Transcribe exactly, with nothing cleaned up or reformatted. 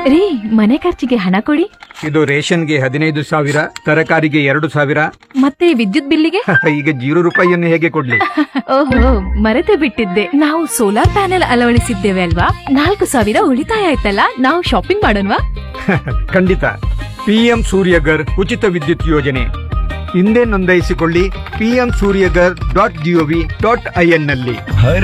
ರೀ, ಮನೆ ಖರ್ಚಿಗೆ ಹಣ ಕೊಡಿ. ಇದು ರೇಷನ್ಗೆ ಹದಿನೈದು ಸಾವಿರ, ತರಕಾರಿಗೆ ಎರಡು ಸಾವಿರ, ಮತ್ತೆ ವಿದ್ಯುತ್ ಬಿಲ್ಲಿಗೆ ಈಗ ಜೀರೋ ರೂಪಾಯಿಯನ್ನು ಹೇಗೆ ಕೊಡ್ಲಿ? ಓಹೋ, ಮರೆತೇ ಬಿಟ್ಟಿದ್ದೆ, ನಾವು ಸೋಲಾರ್ ಪ್ಯಾನೆಲ್ ಅಳವಡಿಸಿದ್ದೇವೆ ಅಲ್ವಾ? ನಾಲ್ಕು ಸಾವಿರ ಉಳಿತಾಯ ಆಯ್ತಲ್ಲ. ನಾವು ಶಾಪಿಂಗ್ ಮಾಡೋಣವಾ? ಖಂಡಿತ. ಪಿಎಂ ಸೂರ್ಯಗರ್ ಉಚಿತ ವಿದ್ಯುತ್ ಯೋಜನೆ ಹಿಂದೆ ನೋಂದಾಯಿಸಿಕೊಳ್ಳಿ. PM Surya Ghar dot gov dot IN ನಲ್ಲಿ.